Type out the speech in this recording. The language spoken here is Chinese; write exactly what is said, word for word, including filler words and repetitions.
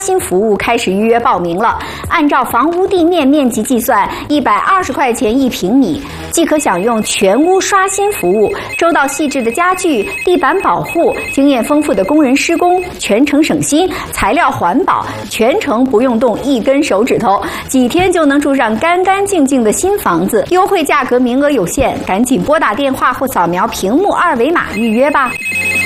新服务开始预约报名了。按照房屋地面面积计算，一百二十块钱一平米，即可享用全屋刷新服务。周到细致的家具、地板保护，经验丰富的工人施工，全程省心，材料环保，全程不用动一根手指头，几天就能住上干干净净的新房子。优惠价格名额有限，赶紧拨打电话或扫描屏幕二维码预约吧。